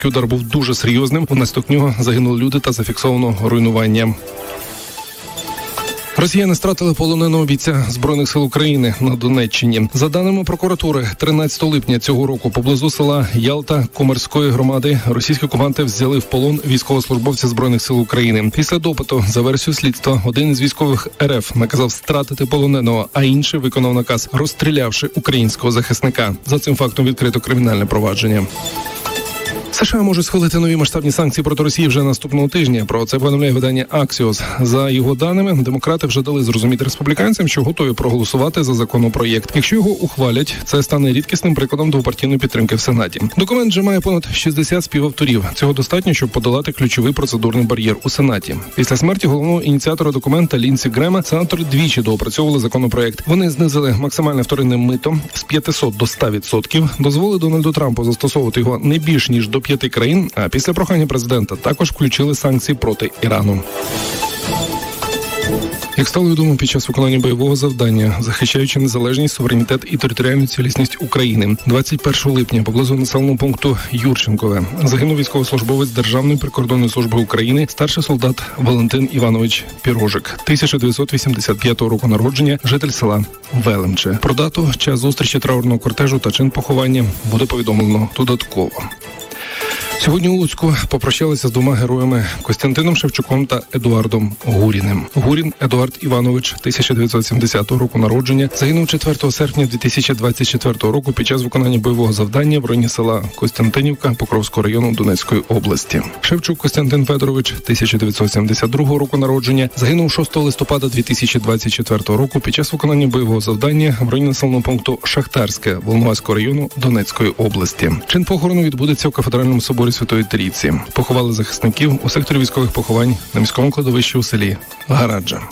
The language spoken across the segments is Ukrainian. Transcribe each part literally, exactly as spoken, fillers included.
Удар був дуже серйозним. Внаслідок нього загинули люди та зафіксовано руйнування. Росіяни стратили полоненого бійця Збройних сил України на Донеччині. За даними прокуратури, тринадцятого липня цього року поблизу села Ялта Комерської громади російські окупанти взяли в полон військовослужбовця Збройних сил України. Після допиту, за версією слідства, один із військових РФ наказав стратити полоненого, а інший виконав наказ, розстрілявши українського захисника. За цим фактом відкрито кримінальне провадження. США можуть схвалити нові масштабні санкції проти Росії вже наступного тижня. Про це повідомляє видання Axios. За його даними, демократи вже дали зрозуміти республіканцям, що готові проголосувати за законопроєкт. Якщо його ухвалять, це стане рідкісним прикладом двопартійної підтримки в Сенаті. Документ вже має понад шістдесят співавторів. Цього достатньо, щоб подолати ключовий процедурний бар'єр у Сенаті. Після смерті головного ініціатора документа Лінсі Грема сенатори двічі доопрацьовували законопроєкт. Вони знизили максимальне вторинне мито з п'ятисот до ста відсотків, дозволили Дональду Трампу застосовувати його не більш ніж до п'яти країн, а після прохання президента також включили санкції проти Ірану. Як стало відомо під час виконання бойового завдання, захищаючи незалежність, суверенітет і територіальну цілісність України, двадцять першого липня поблизу населеного пункту Юрченкове загинув військовослужбовець Державної прикордонної служби України, старший солдат Валентин Іванович Пірожик, тисяча дев'ятсот вісімдесят п'ятого року народження, житель села Велемче. Про дату, час зустрічі траурного кортежу та чин поховання буде повідомлено додатково. Сьогодні у Луцьку попрощалися з двома героями – Костянтином Шевчуком та Едуардом Гуріним. Гурін Едуард Іванович, тисяча дев'ятсот сімдесятого року народження, загинув четвертого серпня дві тисячі двадцять четвертого року під час виконання бойового завдання в районі села Костянтинівка Покровського району Донецької області. Шевчук Костянтин Федорович, тисяча дев'ятсот сімдесят другого року народження, загинув шостого листопада дві тисячі двадцять четвертого року під час виконання бойового завдання в районі населеного пункту Шахтарське Волноваського району Донецької області. Чин похорону відбудеться у кафедральному соборі Святої Трійці. Поховали захисників у секторі військових поховань на міському кладовищі у селі Гараджа.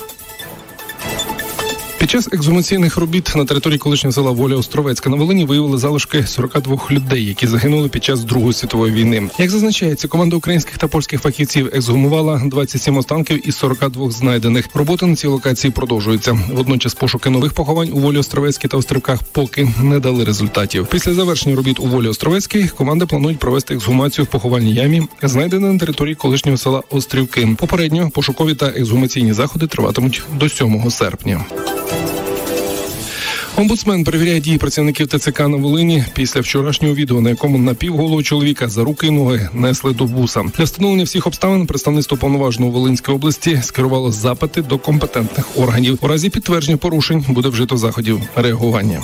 Під час ексгумаційних робіт на території колишнього села Воля Островецька на Волині виявили залишки сорок два людей, які загинули під час Другої світової війни. Як зазначається, команда українських та польських фахівців ексгумувала двадцять сім останків із сорока двох знайдених. Роботи на цій локації продовжуються. Водночас пошуки нових поховань у Волі Островецькій та Острівках поки не дали результатів. Після завершення робіт у Волі Островецькій команди планують провести ексгумацію в поховальній ямі, знайденій на території колишнього села Острівки. Попередньо пошукові та ексгумаційні заходи триватимуть до сьомого серпня. Омбудсмен перевіряє дії працівників ТЦК на Волині після вчорашнього відео, на якому напівголового чоловіка за руки і ноги несли до буса. Для встановлення всіх обставин представництво Уповноваженого Волинської області скерувало запити до компетентних органів. У разі підтвердження порушень буде вжито заходів реагування.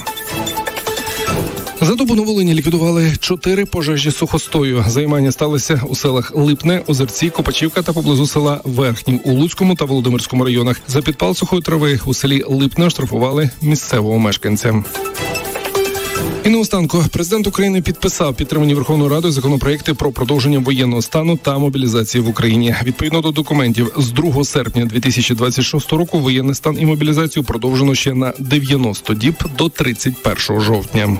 За добу на Волині ліквідували чотири пожежі сухостою. Займання сталися у селах Липне, Озерці, Копачівка та поблизу села Верхнів у Луцькому та Володимирському районах. За підпал сухої трави у селі Липне оштрафували місцевого мешканця. І наостанку, президент України підписав підтримані Верховною Радою законопроекти про продовження воєнного стану та мобілізації в Україні. Відповідно до документів, з другого серпня дві тисячі двадцять шостого року воєнний стан і мобілізацію продовжено ще на дев'яносто діб до тридцять першого жовтня.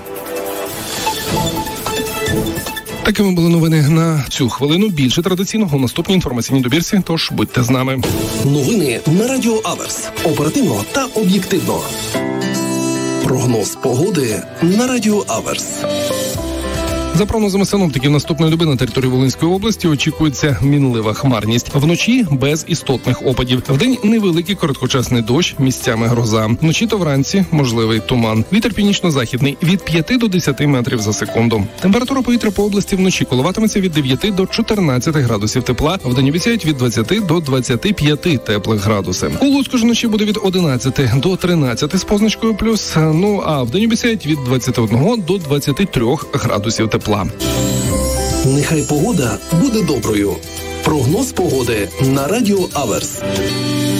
Такими були новини на цю хвилину. Більше традиційного у наступній інформаційній добірці, тож будьте з нами. Новини на Радіо Аверс. Оперативно та об'єктивно. Прогноз погоди на Радіо Аверс. За прогнозами синоптиків, наступної доби на території Волинської області очікується мінлива хмарність. Вночі без істотних опадів. Вдень невеликий короткочасний дощ, місцями гроза. Вночі та вранці можливий туман. Вітер північно-західний від п'яти до десяти метрів за секунду. Температура повітря по області вночі коливатиметься від дев'яти до чотирнадцяти градусів тепла. Вдень обіцяють від двадцяти до двадцяти п'яти теплих градусів. У Луцьку ж вночі буде від одинадцяти до тринадцяти з позначкою плюс. Ну а вдень обіцяють від двадцяти одного до двадцяти трьох градусів тепла. Нехай погода буде доброю. Прогноз погоди на Радіо Аверс.